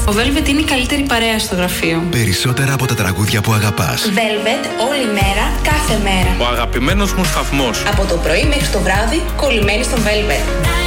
Ο Velvet είναι η καλύτερη παρέα στο γραφείο. Περισσότερα από τα τραγούδια που αγαπάς. Velvet, όλη μέρα, κάθε μέρα. Ο αγαπημένος μου σταθμός. Από το πρωί μέχρι το βράδυ, κολλημένοι στον Velvet.